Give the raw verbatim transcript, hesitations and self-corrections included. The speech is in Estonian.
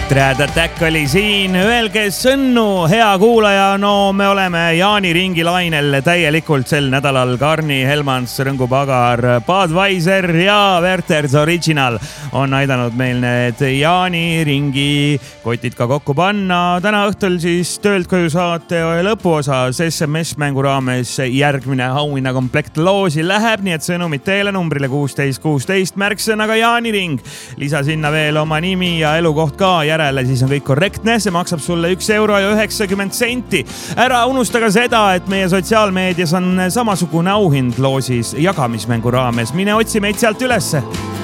Trad Attack oli siin, öelge sõnnu, hea kuulaja, no me oleme Jaani ringi lainel täielikult sel nädalal. Karni, Helmans, Rõngu Pagar, Budweiser ja Werther's Original on aidanud meil need Jaani ringi kotid ka kokku panna. Täna õhtul siis töölt koju saate lõpuosas S M S mängu raames järgmine auhinna komplekt loosi läheb, nii et sõnumid teele numbrile kuusteist kuusteist märksõnaga Jaani ring. Lisa sinna veel oma nimi ja elukoht ka järele, siis on kõik korrektne. See maksab sulle üks euro ja üheksakümmend senti. Ära unusta ka seda, et meie sotsiaalmeedias on samasugune auhind loosis jagamismängu raames. Mine otsi meid sealt ülesse.